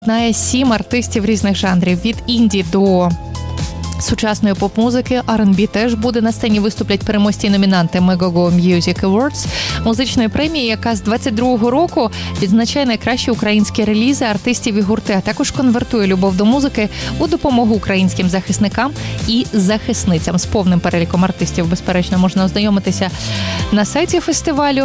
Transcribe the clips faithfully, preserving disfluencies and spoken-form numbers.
Знає сім артистів різних жанрів, від інді до сучасної поп-музики. ар енд бі теж буде. На сцені виступлять переможці і номінанти Megogo Music Awards, музичної премії, яка з двадцять другого року відзначає найкращі українські релізи артистів і гурти, а також конвертує любов до музики у допомогу українським захисникам і захисницям. З повним переліком артистів, безперечно, можна ознайомитися на сайті фестивалю,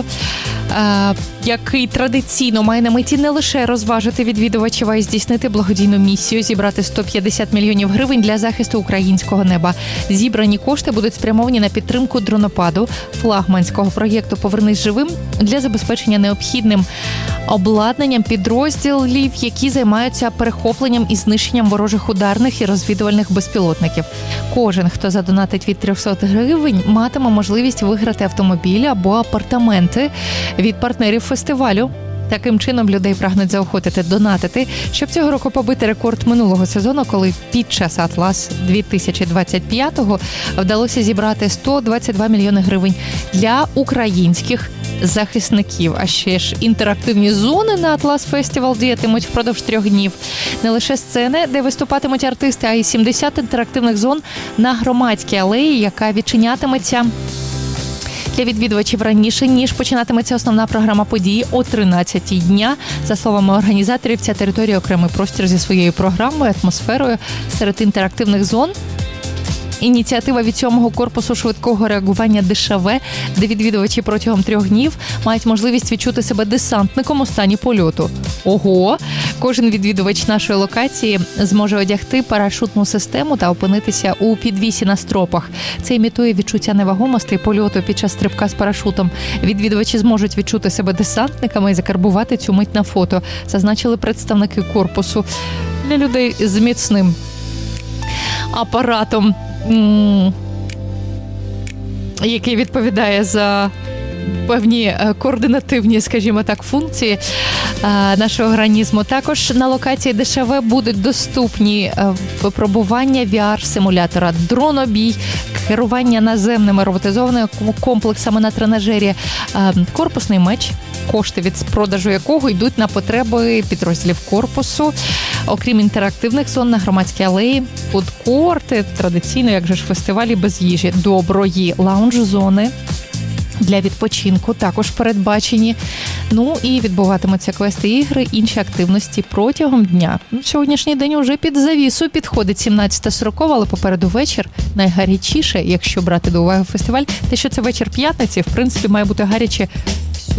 який традиційно має на меті не лише розважити відвідувачів, а й здійснити благодійну місію – зібрати сто п'ятдесят мільйонів гривень для захисту українського неба. Зібрані кошти будуть спрямовані на підтримку дронопаду, флагманського проєкту «Повернись живим» для забезпечення необхідним обладнанням підрозділів, які займаються перехопленням і знищенням ворожих ударних і розвідувальних безпілотників. Кожен, хто задонатить від триста гривень, матиме можливість виграти автомобілі або апартаменти від партнерів фестивалю. Таким чином людей прагнуть заохотити донатити, щоб цього року побити рекорд минулого сезону, коли під час «Атлас» дві тисячі двадцять п'ятого вдалося зібрати сто двадцять два мільйони гривень для українських захисників. А ще ж інтерактивні зони на «Атлас Фестивал» діятимуть впродовж трьох днів. Не лише сцени, де виступатимуть артисти, а й сімдесят інтерактивних зон на Громадській алеї, яка відчинятиметься для відвідувачів раніше, ніж починатиметься основна програма події о тринадцятій дня. За словами організаторів, ця територія – окремий простір зі своєю програмою, атмосферою. Серед інтерактивних зон ініціатива від сьомого корпусу швидкого реагування ДШВ, де відвідувачі протягом трьох днів мають можливість відчути себе десантником у стані польоту. Ого! Кожен відвідувач нашої локації зможе одягти парашутну систему та опинитися у підвісі на стропах. Це імітує відчуття невагомості польоту під час стрибка з парашутом. Відвідувачі зможуть відчути себе десантниками і закарбувати цю мить на фото, зазначили представники корпусу. Для людей з міцним апаратом, який відповідає за певні координативні, скажімо так, функції нашого організму. Також на локації ДШВ будуть доступні випробування ві ар-симулятора, дронобій, керування наземними роботизованими комплексами на тренажері, корпусний меч, кошти від продажу якого йдуть на потреби підрозділів корпусу. Окрім інтерактивних зон на Громадській алеї, фудкорти, традиційно, як же ж фестивалі без їжі, доброї, лаунж-зони для відпочинку також передбачені. Ну і відбуватимуться квести, ігри, інші активності протягом дня. Сьогоднішній день уже під завісу підходить сімнадцята сорокова, але попереду вечір найгарячіше, якщо брати до уваги фестиваль. Те, що це вечір п'ятниці, в принципі, має бути гаряче